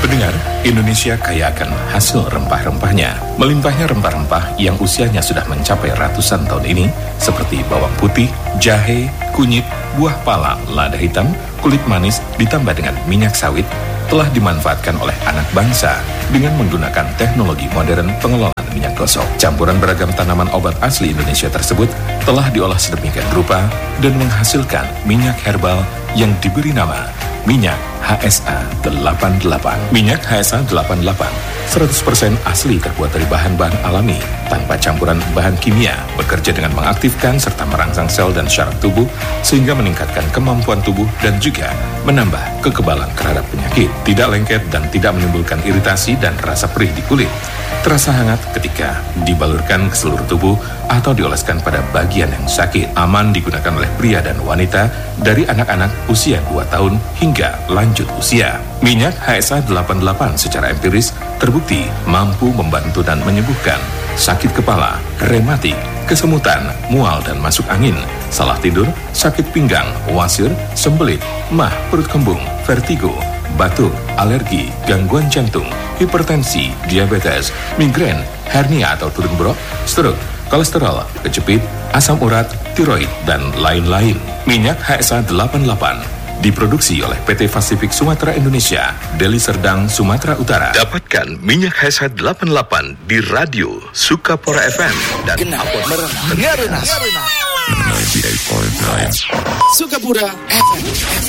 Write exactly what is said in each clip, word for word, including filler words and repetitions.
Pendengar, Indonesia kaya akan hasil rempah-rempahnya. Melimpahnya rempah-rempah yang usianya sudah mencapai ratusan tahun ini, seperti bawang putih, jahe, kunyit, buah pala, lada hitam, kulit manis, ditambah dengan minyak sawit, telah dimanfaatkan oleh anak bangsa dengan menggunakan teknologi modern pengelolaan minyak gosok. Campuran beragam tanaman obat asli Indonesia tersebut telah diolah sedemikian rupa dan menghasilkan minyak herbal yang diberi nama minyak H S A delapan puluh delapan. Minyak H S A delapan puluh delapan seratus persen asli terbuat dari bahan-bahan alami tanpa campuran bahan kimia, bekerja dengan mengaktifkan serta merangsang sel dan syaraf tubuh sehingga meningkatkan kemampuan tubuh dan juga menambah kekebalan terhadap penyakit. Tidak lengket dan tidak menimbulkan iritasi dan rasa perih di kulit. Terasa hangat ketika dibalurkan ke seluruh tubuh atau dioleskan pada bagian yang sakit. Aman digunakan oleh pria dan wanita dari anak-anak usia dua tahun hingga lanjut usia. Minyak H S A delapan puluh delapan secara empiris terbukti mampu membantu dan menyembuhkan sakit kepala, rematik, kesemutan, mual dan masuk angin, salah tidur, sakit pinggang, wasir, sembelit, mah, perut kembung, vertigo, batuk, alergi, gangguan jantung, hipertensi, diabetes, migrain, hernia atau turun brok, stroke, kolesterol, kejepit, asam urat, tiroid, dan lain-lain. Minyak H S A delapan puluh delapan diproduksi oleh P T Pasifik Sumatera Indonesia, Deli Serdang, Sumatera Utara. Dapatkan minyak H S A delapan puluh delapan di radio Sukapora F M dan Apot Merenas sembilan puluh delapan koma sembilan Sukapura F M.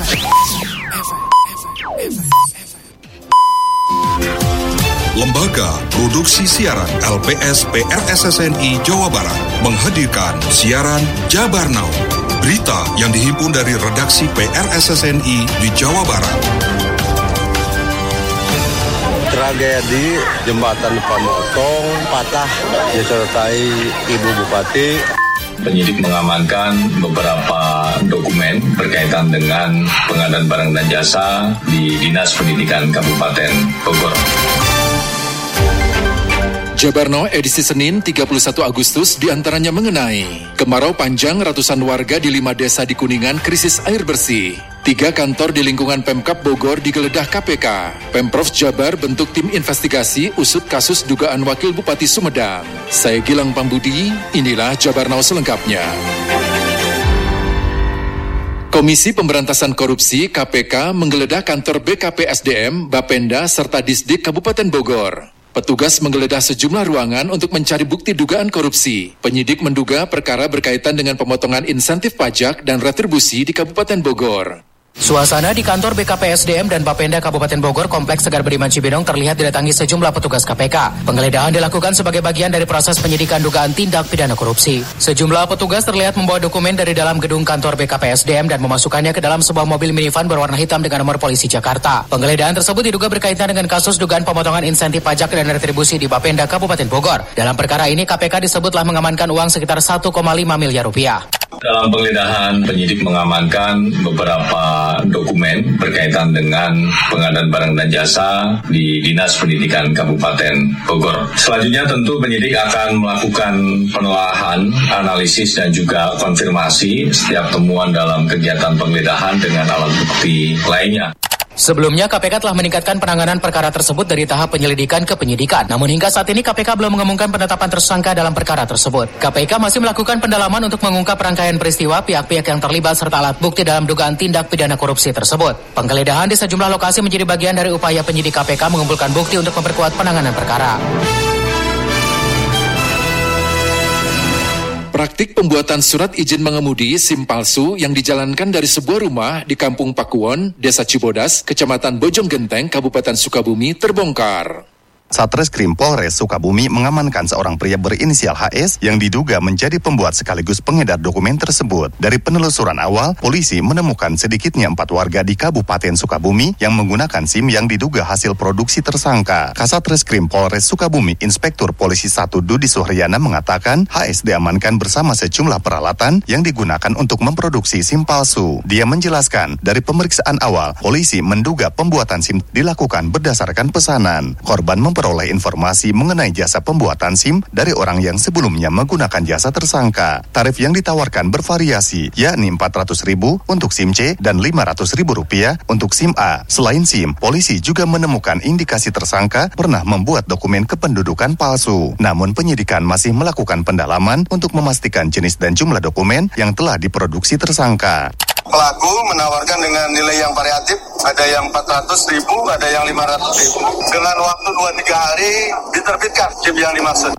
Lembaga Produksi Siaran L P S P R S S N I Jawa Barat menghadirkan siaran Jabar Now. Berita yang dihimpun dari redaksi P R S S N I di Jawa Barat. Tragedi jembatan Pamotong patah disertai Ibu Bupati. Penyidik mengamankan beberapa dokumen berkaitan dengan pengadaan barang dan jasa di Dinas Pendidikan Kabupaten Bogor. Jabar Now edisi Senin tiga puluh satu Agustus diantaranya mengenai kemarau panjang ratusan warga di lima desa di Kuningan krisis air bersih. Tiga kantor di lingkungan Pemkab Bogor digeledah K P K. Pemprov Jabar bentuk tim investigasi usut kasus dugaan Wakil Bupati Sumedang. Saya Gilang Pambudi, inilah Jabar Now selengkapnya. Komisi Pemberantasan Korupsi K P K menggeledah kantor B K P S D M, Bapenda, serta Disdik Kabupaten Bogor. Petugas menggeledah sejumlah ruangan untuk mencari bukti dugaan korupsi. Penyidik menduga perkara berkaitan dengan pemotongan insentif pajak dan retribusi di Kabupaten Bogor. Suasana di kantor B K P S D M dan Bapenda Kabupaten Bogor Kompleks Segar Beriman Cibinong terlihat didatangi sejumlah petugas K P K. Penggeledahan dilakukan sebagai bagian dari proses penyidikan dugaan tindak pidana korupsi. Sejumlah petugas terlihat membawa dokumen dari dalam gedung kantor B K P S D M dan memasukkannya ke dalam sebuah mobil minivan berwarna hitam dengan nomor polisi Jakarta. Penggeledahan tersebut diduga berkaitan dengan kasus dugaan pemotongan insentif pajak dan retribusi di Bapenda Kabupaten Bogor. Dalam perkara ini K P K disebutlah mengamankan uang sekitar satu koma lima miliar rupiah. Dalam penggeledahan, penyidik mengamankan beberapa dokumen berkaitan dengan pengadaan barang dan jasa di Dinas Pendidikan Kabupaten Bogor. Selanjutnya tentu penyidik akan melakukan penelaahan, analisis dan juga konfirmasi setiap temuan dalam kegiatan penggeledahan dengan alat bukti lainnya. Sebelumnya K P K telah meningkatkan penanganan perkara tersebut dari tahap penyelidikan ke penyidikan. Namun hingga saat ini K P K belum mengumumkan penetapan tersangka dalam perkara tersebut. K P K masih melakukan pendalaman untuk mengungkap rangkaian peristiwa, pihak-pihak yang terlibat serta alat bukti dalam dugaan tindak pidana korupsi tersebut. Penggeledahan di sejumlah lokasi menjadi bagian dari upaya penyidik K P K mengumpulkan bukti untuk memperkuat penanganan perkara. Praktik pembuatan surat izin mengemudi SIM palsu yang dijalankan dari sebuah rumah di Kampung Pakuwon, Desa Cibodas, Kecamatan Bojonggenteng, Kabupaten Sukabumi terbongkar. Satreskrim Polres Sukabumi mengamankan seorang pria berinisial H S yang diduga menjadi pembuat sekaligus pengedar dokumen tersebut. Dari penelusuran awal, polisi menemukan sedikitnya empat warga di Kabupaten Sukabumi yang menggunakan SIM yang diduga hasil produksi tersangka. Kasatreskrim Polres Sukabumi, Inspektur Polisi satu Dudi Suhriana mengatakan H S diamankan bersama sejumlah peralatan yang digunakan untuk memproduksi SIM palsu. Dia menjelaskan, dari pemeriksaan awal, polisi menduga pembuatan SIM dilakukan berdasarkan pesanan. Korban memperoleh memperoleh informasi mengenai jasa pembuatan SIM dari orang yang sebelumnya menggunakan jasa tersangka. Tarif yang ditawarkan bervariasi, yakni empat ratus ribu untuk SIM C dan lima ratus ribu rupiah untuk SIM A. Selain SIM, polisi juga menemukan indikasi tersangka pernah membuat dokumen kependudukan palsu. Namun penyidikan masih melakukan pendalaman untuk memastikan jenis dan jumlah dokumen yang telah diproduksi tersangka. Pelaku menawarkan dengan nilai yang variatif, ada yang empat ratus ribu, ada yang lima ratus ribu. Dengan waktu dua tiga hari diterbitkan SIM yang dimaksud.